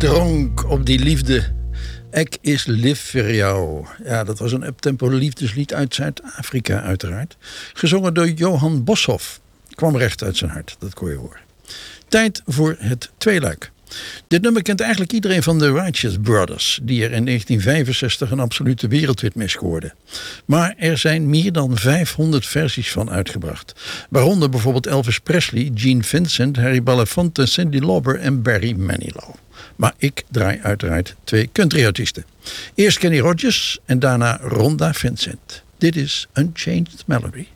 dronk op die liefde. Ek is lief voor jou. Ja, dat was een uptempo liefdeslied uit Zuid-Afrika uiteraard. Gezongen door Johan Boshoff. Kwam recht uit zijn hart, dat kon je horen. Tijd voor het tweeluik. Dit nummer kent eigenlijk iedereen van de Righteous Brothers, die er in 1965 een absolute wereldhit mee scoorden. Maar er zijn meer dan 500 versies van uitgebracht. Waaronder bijvoorbeeld Elvis Presley, Gene Vincent, Harry Belafonte, Cyndi Lauper en Barry Manilow. Maar ik draai uiteraard 2 countryartiesten. Eerst Kenny Rogers en daarna Rhonda Vincent. Dit is Unchanged Melody.